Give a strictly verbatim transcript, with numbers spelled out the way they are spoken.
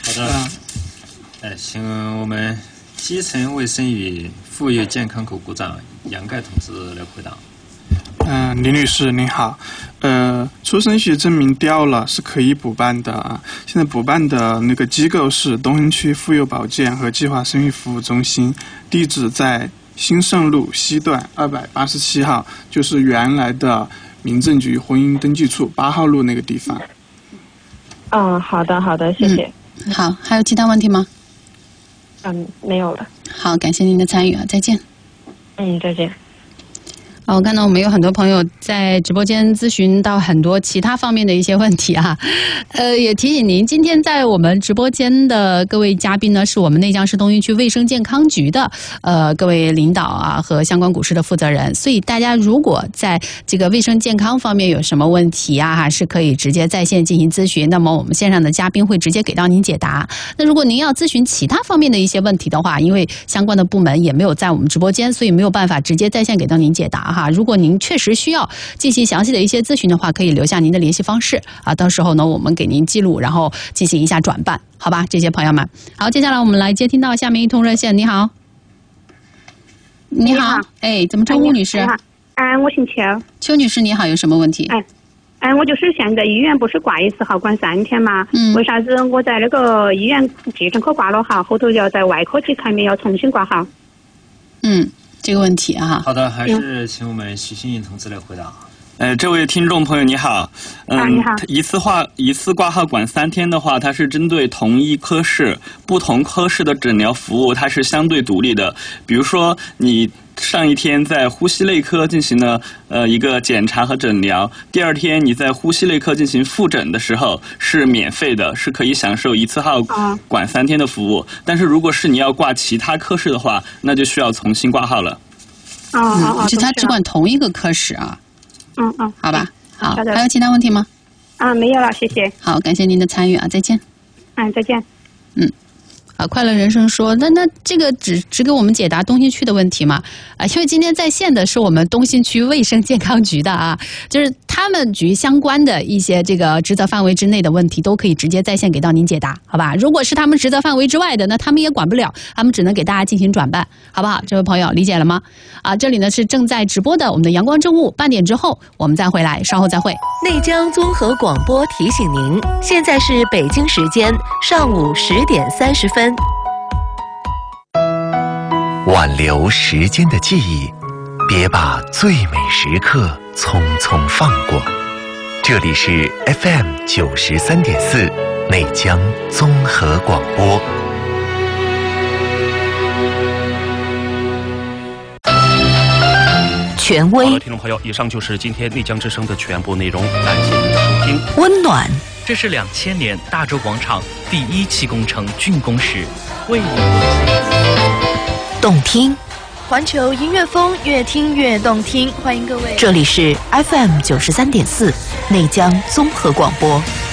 好的。哎，请我们基层卫生与妇幼健康科股长杨盖同志来回答。 嗯、呃，林女士您好，呃，出生许证明掉了是可以补办的啊。现在补办的那个机构是东兴区妇幼保健和计划生育服务中心，地址在兴盛路西段二百八十七号，就是原来的民政局婚姻登记处八号路那个地方。 嗯，好的好的，谢谢。 嗯、好，还有其他问题吗？ 嗯，没有了。 好，感谢您的参与啊，再见。 嗯，再见。 哦，我看到我们有很多朋友在直播间咨询到很多其他方面的一些问题啊，呃，也提醒您，今天在我们直播间的各位嘉宾呢，是我们内江市东兴区卫生健康局的呃各位领导啊和相关股市的负责人，所以大家如果在这个卫生健康方面有什么问题啊，是可以直接在线进行咨询，那么我们线上的嘉宾会直接给到您解答。那如果您要咨询其他方面的一些问题的话，因为相关的部门也没有在我们直播间，所以没有办法直接在线给到您解答哈。如果您确实需要进行详细的一些咨询的话，可以留下您的联系方式啊，到时候呢我们给您记录，然后进行一下转办，好吧，这些朋友们。好，接下来我们来接听到下面一通热线。你好，你好，哎，怎么称呼女士？ 哎，我姓邱。 邱女士你好，有什么问题？ 哎，哎，我就是现在医院不是挂一次号管三天吗？ 嗯。 为啥子我在那个医院急诊科挂了号，后头要在外科去看病要重新挂号？ 嗯。这个问题啊， 好的，还是请我们徐新颖同志来回答。 呃，这位听众朋友你好，嗯， 啊、你好。 一次化一次挂号管三天的话，它是针对同一科室，不同科室的诊疗服务它是相对独立的。比如说你上一天在呼吸内科进行了呃一个检查和诊疗，第二天你在呼吸内科进行复诊的时候是免费的，是可以享受一次号管三天的服务。但是如果是你要挂其他科室的话，那就需要重新挂号了。 哦哦哦， 就他只管同一个科室啊。 嗯嗯， 好吧，好，还有其他问题吗？ 啊，没有了，谢谢。 好，感谢您的参与啊，再见。 嗯，再见。 嗯。啊，快乐人生说，那那这个只只给我们解答东兴区的问题吗？啊，因为今天在线的是我们东兴区卫生健康局的啊，就是他们局相关的一些这个职责范围之内的问题，都可以直接在线给到您解答，好吧？如果是他们职责范围之外的，那他们也管不了，他们只能给大家进行转办，好不好？这位朋友理解了吗？啊，这里呢是正在直播的我们的阳光正午，半点之后我们再回来，稍后再会。 内江综合广播提醒您，现在是北京时间上午十点三十分。 挽留时间的记忆，别把最美时刻匆匆放过。这里是 F M 九十三点四内江综合广播。 权威。 好了，听众朋友，以上就是今天内江之声的全部内容，感谢您的收听。 温暖。 这是两千年大洲广场第一期工程竣工时，为您动听， 环球音乐风，越听越动听。欢迎各位， 这里是 F M 九十三点四内江综合广播。